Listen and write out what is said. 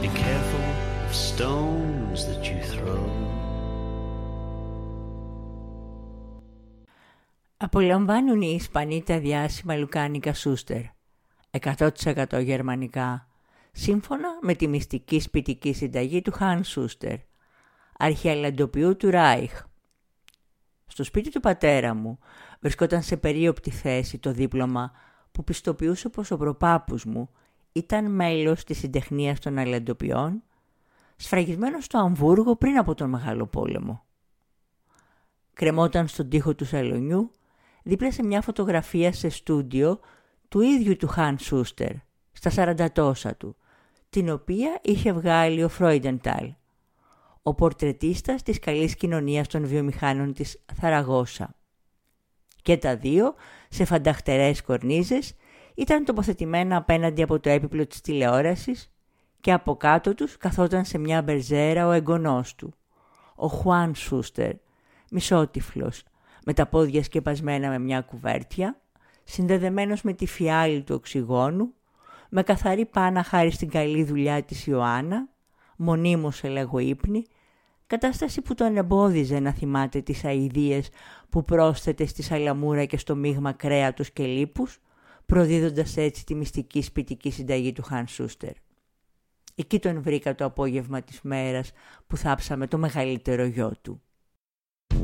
Be careful of stones that you throw. Απολαμβάνουν οι Ισπανοί τα διάσημα λουκάνικα Σούστερ, 100% γερμανικά, σύμφωνα με τη μυστική σπιτική συνταγή του Χαν Σούστερ, αρχιαλαντοποιού του Ράιχ. Στο σπίτι του πατέρα μου βρισκόταν σε περίοπτη θέση το δίπλωμα που πιστοποιούσε πως ο προπάπους μου ήταν μέλος της συντεχνίας των αλλαντοποιών, σφραγισμένος στο Αμβούργο πριν από τον Μεγάλο Πόλεμο. Κρεμόταν στον τοίχο του σαλονιού, δίπλα σε μια φωτογραφία σε στούντιο του ίδιου του Χαν Σούστερ, στα 40 τόσα του, την οποία είχε βγάλει ο Φρόιντενταλ, ο πορτρετίστας της καλής κοινωνίας των βιομηχάνων της Θαραγώσα. Και τα δύο, σε φανταχτερές κορνίζες, ήταν τοποθετημένα απέναντι από το έπιπλο της τηλεόρασης και από κάτω τους καθόταν σε μια μπερζέρα ο εγγονός του, ο Χουάν Σούστερ, μισότυφλος, με τα πόδια σκεπασμένα με μια κουβέρτια, συνδεδεμένος με τη φιάλη του οξυγόνου, με καθαρή πάνα χάρη στην καλή δουλειά της Ιωάννα, μονίμως σε λέγω ύπνη, κατάσταση που τον εμπόδιζε να θυμάται τις αηδίες που πρόσθεται στη σαλαμούρα και στο μείγμα κρέατος και λίπους, προδίδοντας έτσι τη μυστική σπιτική συνταγή του Χαν Σούστερ. Εκεί τον βρήκα το απόγευμα της μέρας που θάψαμε το μεγαλύτερο γιο του.